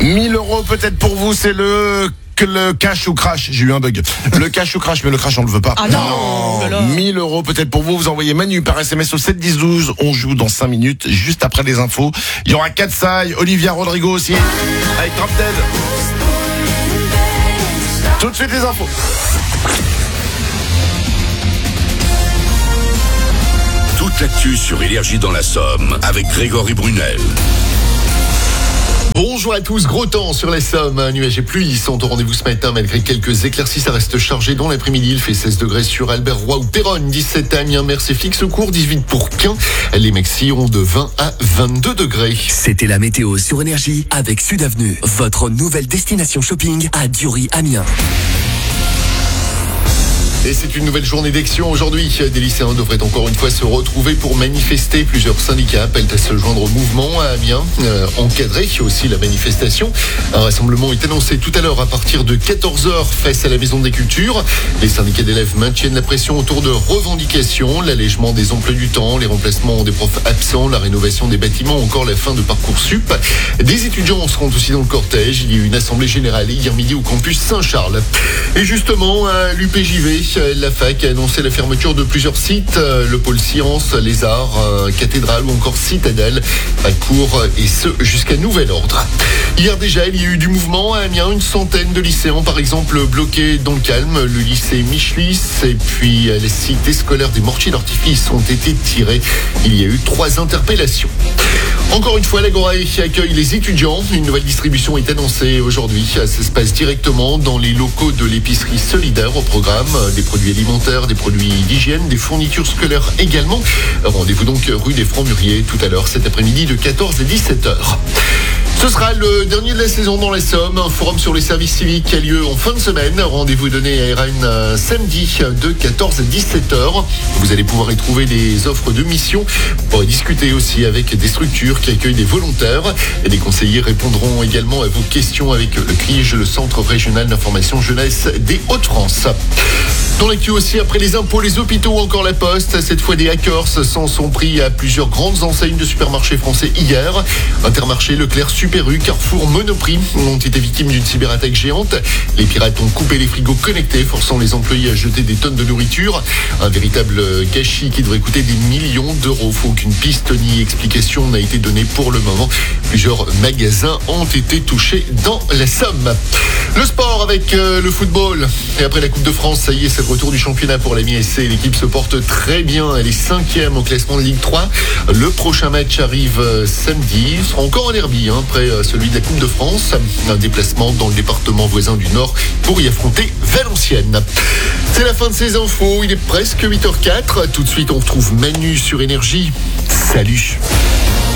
1000 € peut-être pour vous, c'est le cash ou crash. J'ai eu un bug. Le cash ou crash, mais le crash on le veut pas. Ah non. 1000 € peut-être pour vous. Vous envoyez Manu par SMS au 7 10 12. On joue dans 5 minutes, juste après les infos. Il y aura Katsai, Olivia Rodrigo aussi, avec Drop Dead. Tout de suite les infos. Toute l'actu sur Énergie dans la Somme avec Grégory Brunel. Bonjour à tous, gros temps sur la Somme, nuages et pluie sont au rendez-vous ce matin malgré quelques éclaircies, ça reste chargé dans l'après-midi, il fait 16 degrés sur Albert-Roi ou Péronne, 17 à Amiens, Mercier, Flixecourt, 18 pour Quin, les maxi iront de 20 à 22 degrés. C'était la météo sur Énergie avec Sud Avenue, votre nouvelle destination shopping à Dury-Amiens. Et c'est une nouvelle journée d'action aujourd'hui. Des lycéens devraient encore une fois se retrouver pour manifester. Plusieurs syndicats appellent à se joindre au mouvement à Amiens. Encadrer aussi la manifestation. Un rassemblement est annoncé tout à l'heure à partir de 14h face à la Maison des Cultures. Les syndicats d'élèves maintiennent la pression autour de revendications, l'allègement des emplois du temps, les remplacements des profs absents, la rénovation des bâtiments, encore la fin de Parcoursup. Des étudiants seront aussi dans le cortège. Il y a eu une assemblée générale hier midi au campus Saint-Charles. Et justement, à l'UPJV, la fac a annoncé la fermeture de plusieurs sites, le pôle sciences, les arts, cathédrale ou encore citadelle, à cours et ce jusqu'à nouvel ordre. Hier déjà, il y a eu du mouvement à Amiens, une centaine de lycéens par exemple bloqués dans le calme. Le lycée Michelis et puis les cités scolaires des mortiers d'artifice ont été tirés. Il y a eu 3 interpellations. Encore une fois, l'Agora accueille les étudiants. Une nouvelle distribution est annoncée aujourd'hui. Ça se passe directement dans les locaux de l'épicerie solidaire au programme. Des produits alimentaires, des produits d'hygiène, des fournitures scolaires également. Rendez-vous donc rue des Francs-Muriers tout à l'heure cet après-midi de 14 à 17h. Ce sera le dernier de la saison dans la Somme. Un forum sur les services civiques a lieu en fin de semaine. Rendez-vous donné à RN samedi de 14 à 17h. Vous allez pouvoir y trouver des offres de mission. Vous pourrez discuter aussi avec des structures qui accueillent des volontaires. Et les conseillers répondront également à vos questions avec le CRIJ, le Centre Régional d'Information Jeunesse des Hauts-de-France. Dans l'actu aussi, après les impôts, les hôpitaux ou encore la Poste, cette fois des hackers s'en sont pris à plusieurs grandes enseignes de supermarchés français hier. Intermarché, Leclerc, Super U, Carrefour, Monoprix ont été victimes d'une cyberattaque géante. Les pirates ont coupé les frigos connectés, forçant les employés à jeter des tonnes de nourriture. Un véritable gâchis qui devrait coûter des millions d'euros. Aucune piste ni explication n'a été donnée pour le moment. Plusieurs magasins ont été touchés dans la Somme. Le sport avec le football. Et après la Coupe de France, ça y est, c'est le retour du championnat pour la MSC. L'équipe se porte très bien. Elle est 5e au classement de Ligue 3. Le prochain match arrive samedi. Ce sera encore un derby après celui de la Coupe de France. Un déplacement dans le département voisin du Nord pour y affronter Valenciennes. C'est la fin de ces infos. Il est presque 8h04. Tout de suite, on retrouve Manu sur Énergie. Salut.